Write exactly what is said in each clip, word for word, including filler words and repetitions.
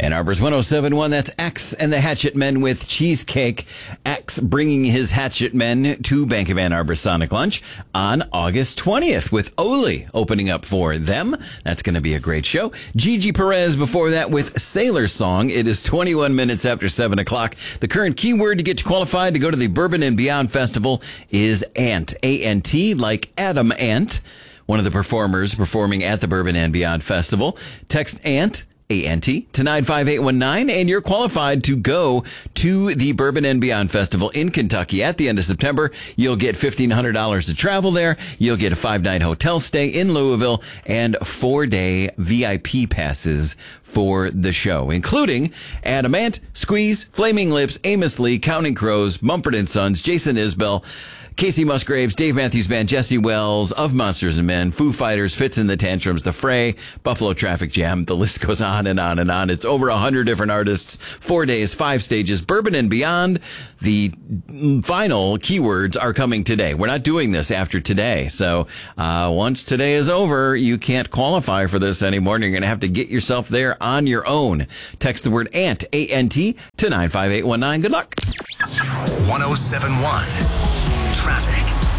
Ann Arbor's one oh seven point one, that's X and the Hatchet Men with Cheesecake. X bringing his Hatchet Men to Bank of Ann Arbor Sonic Lunch on August twentieth with Oli opening up for them. That's going to be a great show. Gigi Perez before that with Sailor Song. It is twenty-one minutes after seven o'clock. The current keyword to get you qualified to go to the Bourbon and Beyond Festival is Ant. A N T, like Adam Ant, one of the performers performing at the Bourbon and Beyond Festival. Text Ant, A N T, to nine five eight one nine, and you're qualified to go to the Bourbon and Beyond Festival in Kentucky at the end of September. You'll get fifteen hundred dollars to travel there. You'll get a five-night hotel stay in Louisville and four-day V I P passes for the show, including Adam Ant, Squeeze, Flaming Lips, Amos Lee, Counting Crows, Mumford and Sons, Jason Isbell, Casey Musgraves, Dave Matthews Band, Jesse Wells, Of Monsters and Men, Foo Fighters, Fits in the Tantrums, The Fray, Buffalo Traffic Jam. The list goes on and on and on. It's over a hundred different artists, four days, five stages, Bourbon and Beyond. The final keywords are coming today. We're not doing this after today. So, uh, once today is over, you can't qualify for this anymore. And you're going to have to get yourself there on your own. Text the word ANT, A N T, to nine five eight one nine. Good luck. one oh seven point one. Traffic.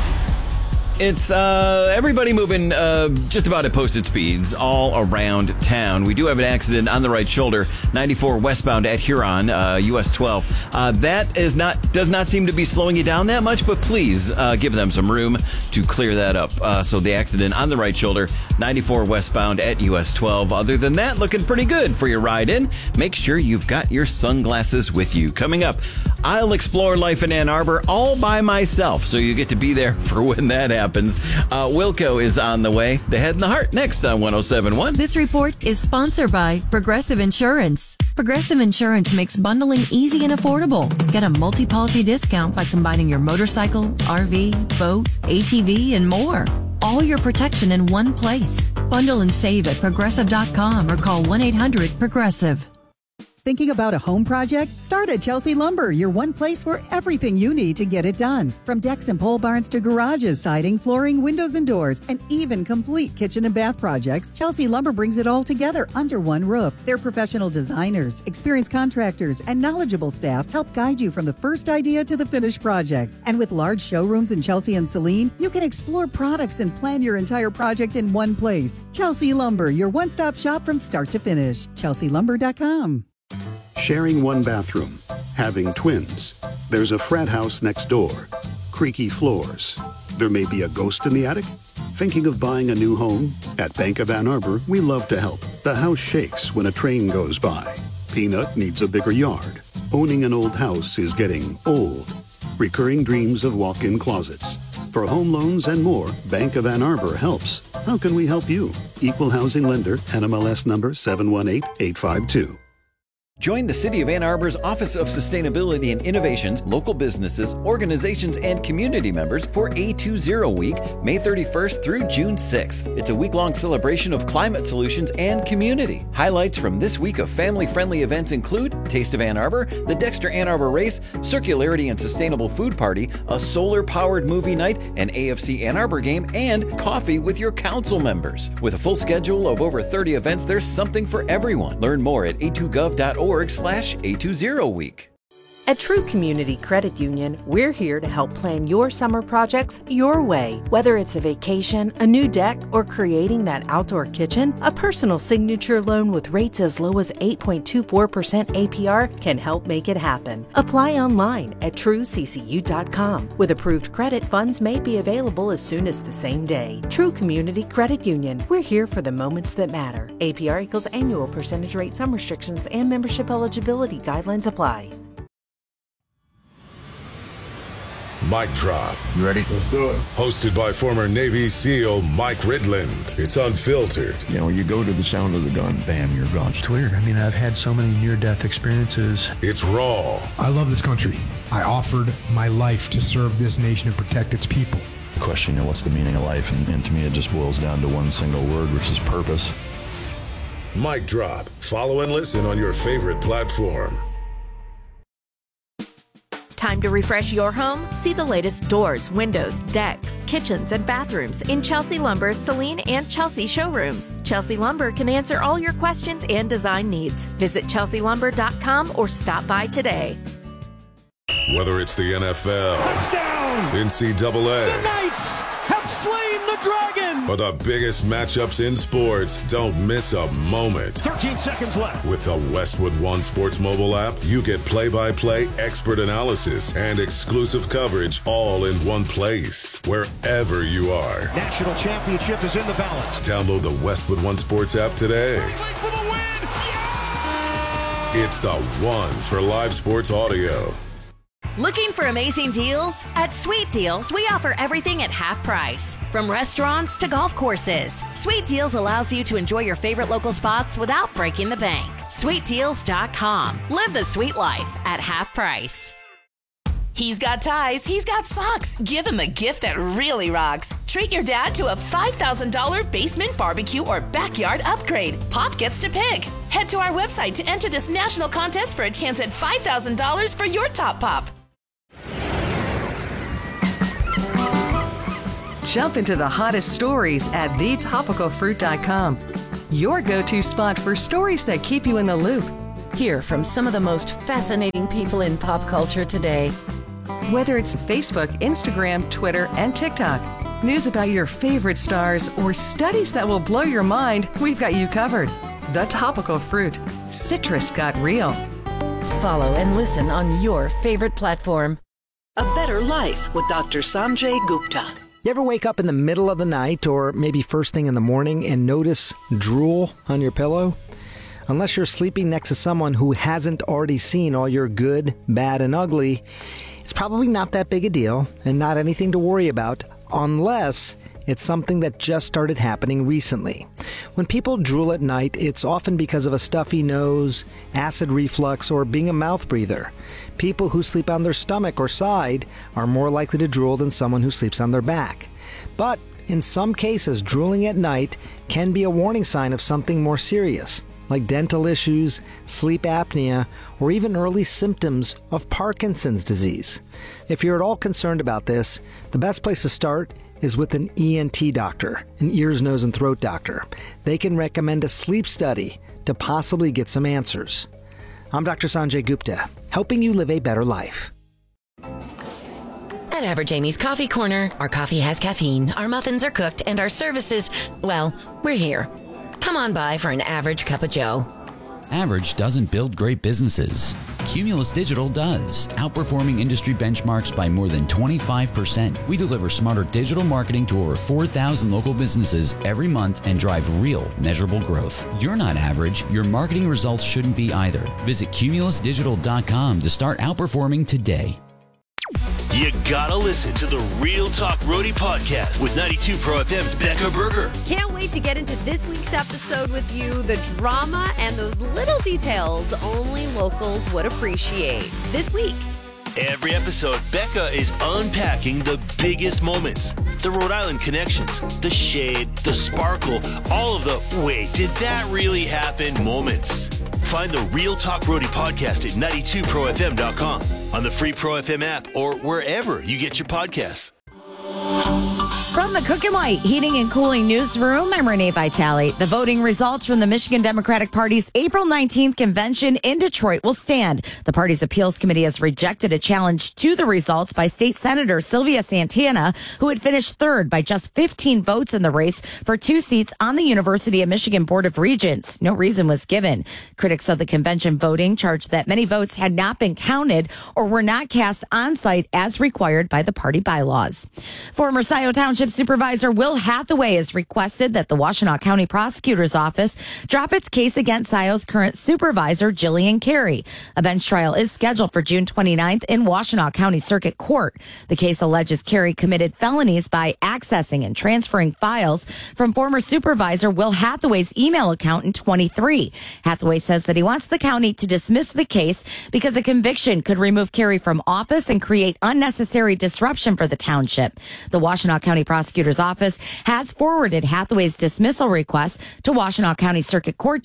It's uh, everybody moving uh, just about at posted speeds all around town. We do have an accident on the right shoulder, ninety-four westbound at Huron, uh, U S twelve. Uh, that is not does not seem to be slowing you down that much, but please uh, give them some room to clear that up. Uh, so the accident on the right shoulder, ninety-four westbound at U S twelve. Other than that, looking pretty good for your ride in. Make sure you've got your sunglasses with you. Coming up, I'll explore life in Ann Arbor all by myself, so you get to be there for when that happens. Happens. Uh, Wilco is on the way. The Head and the Heart next on one oh seven point one. This report is sponsored by Progressive Insurance. Progressive Insurance makes bundling easy and affordable. Get a multi-policy discount by combining your motorcycle, R V, boat, A T V, and more. All your protection in one place. Bundle and save at progressive dot com or call one eight hundred progressive. Thinking about a home project? Start at Chelsea Lumber, your one place for everything you need to get it done. From decks and pole barns to garages, siding, flooring, windows and doors, and even complete kitchen and bath projects, Chelsea Lumber brings it all together under one roof. Their professional designers, experienced contractors, and knowledgeable staff help guide you from the first idea to the finished project. And with large showrooms in Chelsea and Saline, you can explore products and plan your entire project in one place. Chelsea Lumber, your one-stop shop from start to finish. chelsea lumber dot com. Sharing one bathroom, having twins, there's a frat house next door, creaky floors. There may be a ghost in the attic? Thinking of buying a new home? At Bank of Ann Arbor, we love to help. The house shakes when a train goes by. Peanut needs a bigger yard. Owning an old house is getting old. Recurring dreams of walk-in closets. For home loans and more, Bank of Ann Arbor helps. How can we help you? Equal housing lender, N M L S number seven one eight eight five two. Join the City of Ann Arbor's Office of Sustainability and Innovations, local businesses, organizations, and community members for A twenty Week, May thirty-first through June sixth. It's a week-long celebration of climate solutions and community. Highlights from this week of family-friendly events include Taste of Ann Arbor, the Dexter Ann Arbor Race, Circularity and Sustainable Food Party, a solar-powered movie night, an A F C Ann Arbor game, and coffee with your council members. With a full schedule of over thirty events, there's something for everyone. Learn more at a two gov dot org. slash A twenty week. At True Community Credit Union, we're here to help plan your summer projects your way. Whether it's a vacation, a new deck, or creating that outdoor kitchen, a personal signature loan with rates as low as eight point two four percent A P R can help make it happen. Apply online at true c c u dot com. With approved credit, funds may be available as soon as the same day. True Community Credit Union, we're here for the moments that matter. A P R equals annual percentage rate. Some restrictions and membership eligibility guidelines apply. Mic Drop. You ready? Let's do it. Hosted by former Navy SEAL Mike Ridland. It's unfiltered. You know, you go to the sound of the gun, bam, you're gone. It's weird. I mean, I've had so many near-death experiences. It's raw. I love this country. I offered my life to serve this nation and protect its people. The question, you know, what's the meaning of life? And, and to me, it just boils down to one single word, which is purpose. Mic Drop. Follow and listen on your favorite platform. Time to refresh your home? See the latest doors, windows, decks, kitchens, and bathrooms in Chelsea Lumber's Celine and Chelsea showrooms. Chelsea Lumber can answer all your questions and design needs. Visit chelsea lumber dot com or stop by today. Whether it's the N F L, touchdown, N C double A, the Knights have slain the dragon, or the biggest matchups in sports, don't miss a moment. thirteen seconds left. With the Westwood One Sports mobile app, you get play-by-play expert analysis and exclusive coverage all in one place, wherever you are. National championship is in the balance. Download the Westwood One Sports app today. Wait for the win! Yeah! It's the one for live sports audio. Looking for amazing deals? At Sweet Deals, we offer everything at half price. From restaurants to golf courses, Sweet Deals allows you to enjoy your favorite local spots without breaking the bank. sweet deals dot com. Live the sweet life at half price. He's got ties, he's got socks. Give him a gift that really rocks. Treat your dad to a five thousand dollars basement barbecue or backyard upgrade. Pop gets to pick. Head to our website to enter this national contest for a chance at five thousand dollars for your top pop. Jump into the hottest stories at the topical fruit dot com. Your go-to spot for stories that keep you in the loop. Hear from some of the most fascinating people in pop culture today. Whether it's Facebook, Instagram, Twitter, and TikTok, news about your favorite stars, or studies that will blow your mind, we've got you covered. The Topical Fruit. Citrus got real. Follow and listen on your favorite platform. A Better Life with Doctor Sanjay Gupta. You ever wake up in the middle of the night or maybe first thing in the morning and notice drool on your pillow? Unless you're sleeping next to someone who hasn't already seen all your good, bad, and ugly, it's probably not that big a deal and not anything to worry about unless it's something that just started happening recently. When people drool at night, it's often because of a stuffy nose, acid reflux, or being a mouth breather. People who sleep on their stomach or side are more likely to drool than someone who sleeps on their back. But in some cases, drooling at night can be a warning sign of something more serious, like dental issues, sleep apnea, or even early symptoms of Parkinson's disease. If you're at all concerned about this, the best place to start is with an E N T doctor, an ears, nose, and throat doctor. They can recommend a sleep study to possibly get some answers. I'm Doctor Sanjay Gupta, helping you live a better life. At Average Amy's Coffee Corner, our coffee has caffeine, our muffins are cooked, and our services, well, we're here. Come on by for an average cup of joe. Average doesn't build great businesses. Cumulus Digital does, outperforming industry benchmarks by more than twenty-five percent. We deliver smarter digital marketing to over four thousand local businesses every month and drive real, measurable growth. You're not average. Your marketing results shouldn't be either. Visit cumulus digital dot com to start outperforming today. You gotta listen to the Real Talk Roadie podcast with ninety-two Pro F M's Becca Berger. Can't wait to get into this week's episode with you. The drama and those little details only locals would appreciate. This week. Every episode, Becca is unpacking the biggest moments, the Rhode Island connections, the shade, the sparkle, all of the wait, did that really happen moments. Find the Real Talk Roadie podcast at ninety-two pro f m dot com, on the free Pro F M app, or wherever you get your podcasts. From the Cook and White Heating and Cooling Newsroom, I'm Renee Vitale. The voting results from the Michigan Democratic Party's April nineteenth convention in Detroit will stand. The party's appeals committee has rejected a challenge to the results by State Senator Sylvia Santana, who had finished third by just fifteen votes in the race for two seats on the University of Michigan Board of Regents. No reason was given. Critics of the convention voting charged that many votes had not been counted or were not cast on site as required by the party bylaws. Former Scioto Township Supervisor Will Hathaway has requested that the Washtenaw County Prosecutor's Office drop its case against Scioto's current supervisor, Jillian Carey. A bench trial is scheduled for June twenty-ninth in Washtenaw County Circuit Court. The case alleges Carey committed felonies by accessing and transferring files from former supervisor Will Hathaway's email account in twenty-three. Hathaway says that he wants the county to dismiss the case because a conviction could remove Carey from office and create unnecessary disruption for the township. The Washtenaw County Prosecutor's Office has forwarded Hathaway's dismissal request to Washtenaw County Circuit Court Judge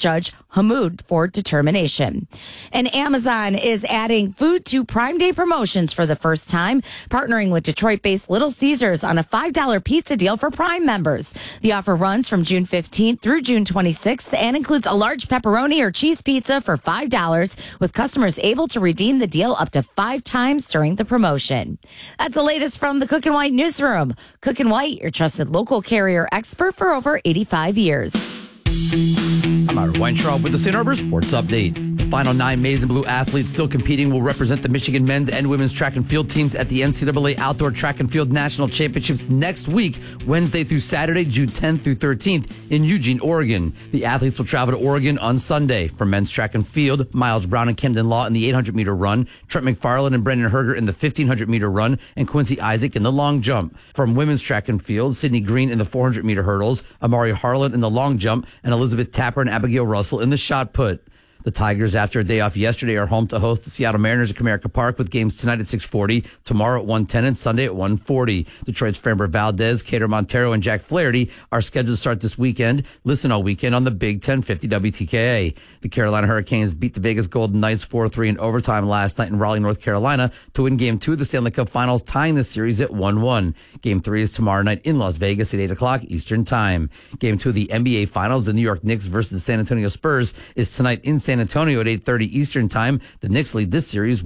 Hamoud for determination. And Amazon is adding food to Prime Day promotions for the first time, partnering with Detroit-based Little Caesars on a five dollar pizza deal for Prime members. The offer runs from June fifteenth through June twenty-sixth and includes a large pepperoni or cheese pizza for five dollars, with customers able to redeem the deal up to five times during the promotion. That's the latest from the Cook and White newsroom. Cook and White, your trusted local carrier expert for over eighty-five years. I'm Ira Weintraub with the Saint Arbor Sports Update. The final nine Maize and Blue athletes still competing will represent the Michigan men's and women's track and field teams at the N C double A Outdoor Track and Field National Championships next week, Wednesday through Saturday, June tenth through thirteenth in Eugene, Oregon. The athletes will travel to Oregon on Sunday. For men's track and field, Miles Brown and Camden Law in the eight hundred meter run, Trent McFarland and Brendan Herger in the fifteen hundred meter run, and Quincy Isaac in the long jump. From women's track and field, Sydney Green in the four hundred meter hurdles, Amari Harlan in the long jump, and Elizabeth Tapper and Abigail Russell in the shot put. The Tigers, after a day off yesterday, are home to host the Seattle Mariners at Comerica Park with games tonight at six forty, tomorrow at one ten, and Sunday at one forty. Detroit's Framber Valdez, Cater Montero, and Jack Flaherty are scheduled to start this weekend. Listen all weekend on the Big ten fifty W T K A. The Carolina Hurricanes beat the Vegas Golden Knights four three in overtime last night in Raleigh, North Carolina to win Game two of the Stanley Cup Finals, tying the series at one one. Game three is tomorrow night in Las Vegas at eight o'clock Eastern Time. Game two of the N B A Finals, the New York Knicks versus the San Antonio Spurs, is tonight in San Antonio at eight thirty Eastern Time. The Knicks lead this series